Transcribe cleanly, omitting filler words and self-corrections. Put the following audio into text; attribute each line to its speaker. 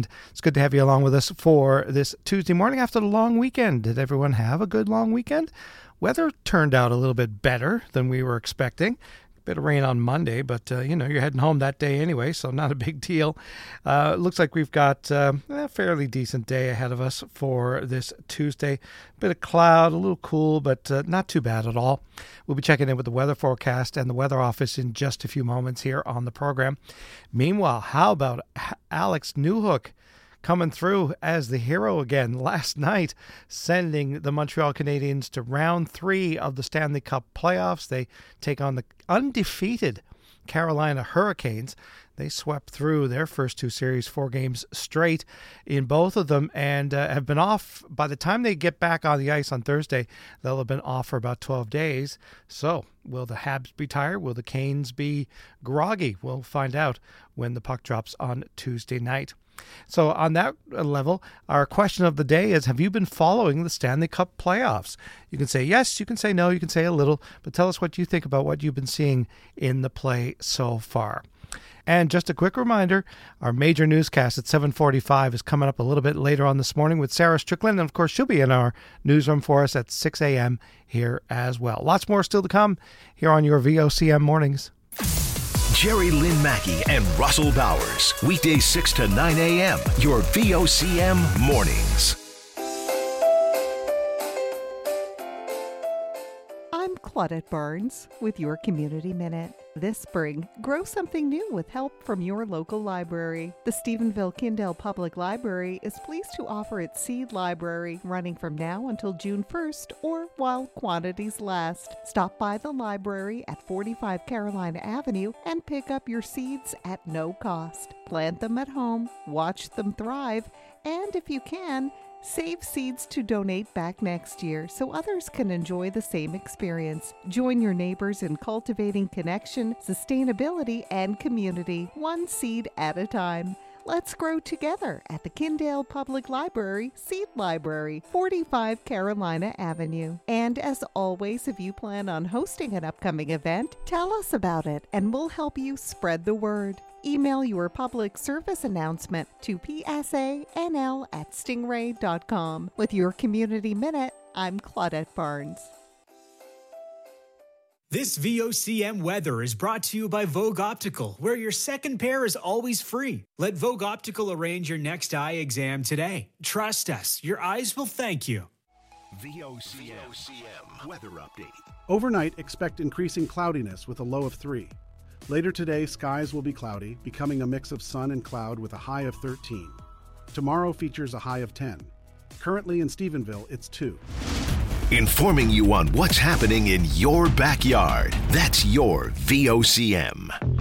Speaker 1: and it's good to have you along with us for this Tuesday morning after the long weekend. Did everyone have a good long weekend? Weather turned out a little bit better than we were expecting. Bit of rain on Monday, but, you're heading home that day anyway, so not a big deal. Looks like we've got a fairly decent day ahead of us for this Tuesday. Bit of cloud, a little cool, but not too bad at all. We'll be checking in with the weather forecast and the weather office in just a few moments here on the program. Meanwhile, how about Alex Newhook coming through as the hero again last night, sending the Montreal Canadiens to round 3 of the Stanley Cup playoffs. They take on the undefeated Carolina Hurricanes. They swept through their first 2 series, 4 games straight in both of them, and have been off. By the time they get back on the ice on Thursday, they'll have been off for about 12 days. So will the Habs be tired? Will the Canes be groggy? We'll find out when the puck drops on Tuesday night. So on that level, our question of the day is, have you been following the Stanley Cup playoffs? You can say yes, you can say no, you can say a little, but tell us what you think about what you've been seeing in the play so far. And just a quick reminder, our major newscast at 7:45 is coming up a little bit later on this morning with Sarah Strickland. And, of course, she'll be in our newsroom for us at 6 a.m. here as well. Lots more still to come here on your VOCM Mornings.
Speaker 2: Jerry Lynn Mackey and Russell Bowers. Weekdays 6 to 9 a.m. Your VOCM Mornings.
Speaker 3: I'm Claudette Barnes with your Community Minute. This spring, grow something new with help from your local library. The Stephenville-Kindale Public Library is pleased to offer its seed library running from now until June 1st or while quantities last. Stop by the library at 45 Carolina Avenue and pick up your seeds at no cost. Plant them at home, watch them thrive, and if you can, save seeds to donate back next year so others can enjoy the same experience. Join your neighbors in cultivating connection, sustainability, and community, one seed at a time. Let's grow together at the Kindale Public Library, Seed Library, 45 Carolina Avenue. And as always, if you plan on hosting an upcoming event, tell us about it and we'll help you spread the word. Email your public service announcement to psanl@stingray.com. With your Community Minute, I'm Claudette Barnes.
Speaker 4: This VOCM weather is brought to you by Vogue Optical, where your second pair is always free. Let Vogue Optical arrange your next eye exam today. Trust us, your eyes will thank you.
Speaker 2: VOCM weather update.
Speaker 5: Overnight, expect increasing cloudiness with a low of 3. Later today, skies will be cloudy, becoming a mix of sun and cloud with a high of 13. Tomorrow features a high of 10. Currently in Stephenville, it's 2.
Speaker 2: Informing you on what's happening in your backyard. That's your VOCM.